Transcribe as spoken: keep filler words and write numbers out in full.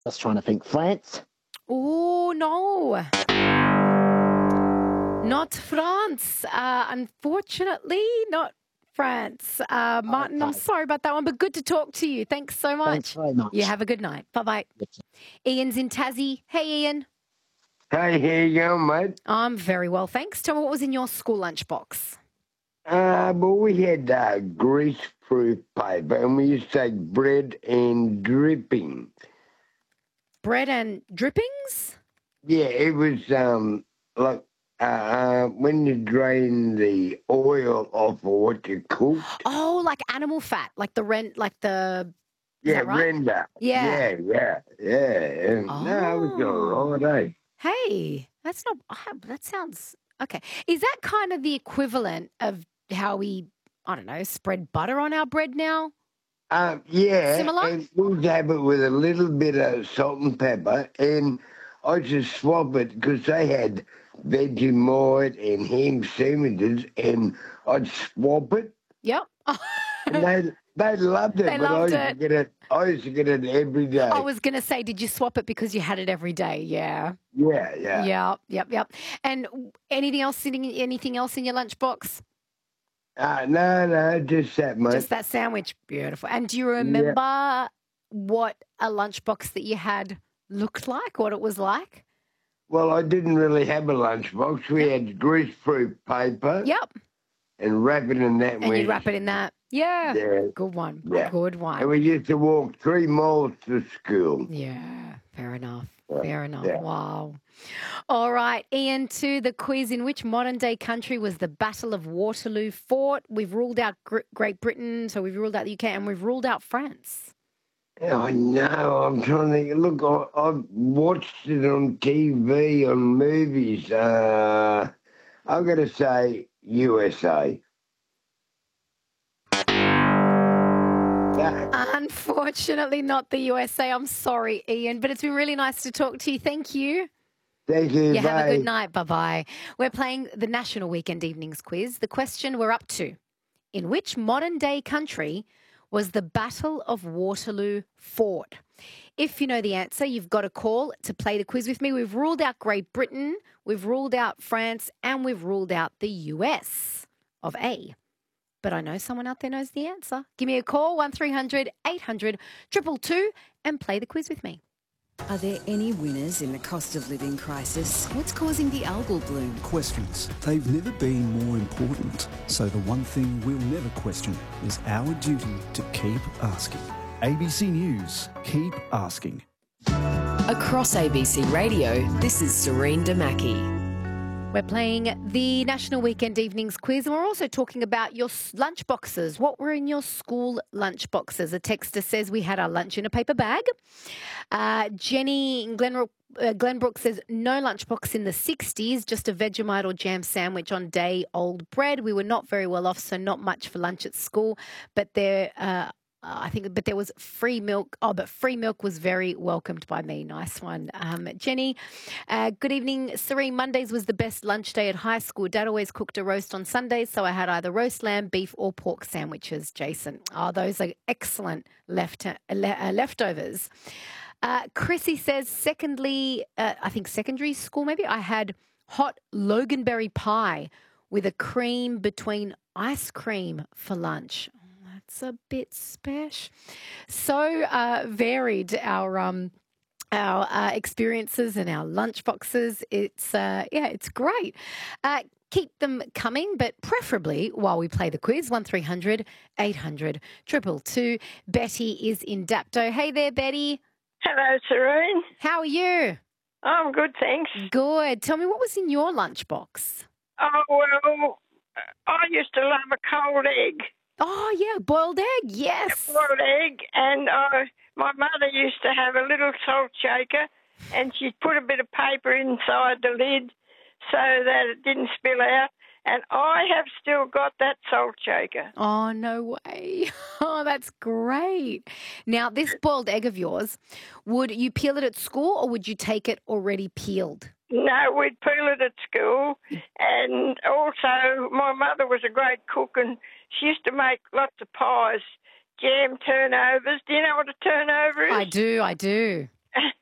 Just trying to think. France? Oh, no. Not France. Uh, unfortunately, not France. Uh, Martin, I'm Okay. sorry about that one, but good to talk to you. Thanks so Thanks much. very You much. have a good night. Bye-bye. Ian's in Tassie. Hey, Ian. Hey, how you going, mate? I'm very well, thanks. Tell me what was in your school lunchbox. Uh, well, we had uh, grease-proof paper, and we used to take bread and dripping. Bread and drippings? Yeah, it was um like uh, uh when you drain the oil off of what you cooked. Oh, like animal fat, like the rent, like the. Is Yeah, that right? render. Yeah. Yeah, yeah, yeah. And, no, it was all Oh. right, eh? Hey, that's not. ah, That sounds okay. Is that kind of the equivalent of how we, I don't know, spread butter on our bread now? Um, yeah, Similar? and we'd have it with a little bit of salt and pepper, and I just swap it because they had Vegemite and ham sandwiches, and I'd swap it, Yep. and they they loved it. They But I loved used to it. get it. I used to get it every I day. was going to say, did you swap it because you had it every day? Yeah. Yeah, yeah. Yep, yep, yep. And anything else sitting? Anything else in your lunchbox? Uh, no, no, just that, mate. Just that sandwich. Beautiful. And do you Yeah. remember what a lunchbox that you had looked like? What it was like? Well, I didn't really have a lunchbox. We had grease-proof paper Yep. and wrap it in that. And you'd wrap it in that. Yeah. Yeah. Good one. Yeah. Good And one. we used to walk three miles to school. Yeah. Fair enough. Yeah. Fair enough. Yeah. Wow. All right, Ian, to the quiz. In which modern day country was the Battle of Waterloo fought? We've ruled out Gr- Great Britain, so we've ruled out the U K, and we've ruled out France. Yeah, I know. I'm trying to think. Look, I, I've watched it on T V, on movies. Uh, I'm going to say U S A. Yeah. Unfortunately, not the U S A. I'm sorry, Ian, but it's been really nice to talk to you. Thank you. Thank you. You have a Bye. good night. Bye-bye. We're playing the National Weekend Evenings Quiz. The question we're up to: in which modern-day country was the Battle of Waterloo fought? If you know the answer, you've got a call to play the quiz with me. We've ruled out Great Britain, we've ruled out France, and we've ruled out the U S of A. But I know someone out there knows the answer. Give me a call, one three hundred eight hundred two two two, and play the quiz with me. Are there any winners in the cost of living crisis? What's causing the algal bloom? Questions. They've never been more important. So the one thing we'll never question is our duty to keep asking. A B C News. Keep asking. Across A B C Radio, this is Serene Damaki. We're playing the National Weekend Evenings Quiz, and we're also talking about your lunch boxes. What were in your school lunch boxes? A texter says we had our lunch in a paper bag. Uh, Jenny in Glenbrook, uh, Glenbrook says no lunchbox in the sixties, just a Vegemite or jam sandwich on day old bread. We were not very well off, so not much for lunch at school, but there... Uh, Uh, I think, but there was free milk. Oh, but free milk was very welcomed by me. Nice one. Um, Jenny, uh, good evening. Serene, Mondays was the best lunch day at high school. Dad always cooked a roast on Sundays, so I had either roast lamb, beef, or pork sandwiches, Jason. Oh, those are excellent left, uh, le- uh, leftovers. Uh, Chrissy says, secondly, uh, I think secondary school maybe, I had hot Loganberry pie with a cream between ice cream for lunch. It's a bit special. So uh, varied our um, our uh, experiences and our lunch boxes. It's uh, yeah, it's great. Uh, keep them coming, but preferably while we play the quiz. One three hundred eight hundred two two two. Betty is in Dapto. Hey there, Betty. Hello, Serene. How are you? I'm good, thanks. Good. Tell me, what was in your lunchbox? Oh, well, I used to love a cold egg. Oh, yeah, boiled egg, yes. A boiled egg, and uh, my mother used to have a little salt shaker, and she'd put a bit of paper inside the lid so that it didn't spill out, and I have still got that salt shaker. Oh, no way. Oh, that's great. Now, this boiled egg of yours, would you peel it at school or would you take it already peeled? No, we'd peel it at school, and also my mother was a great cook, and she used to make lots of pies, jam turnovers. Do you know what a turnover is? I do, I do.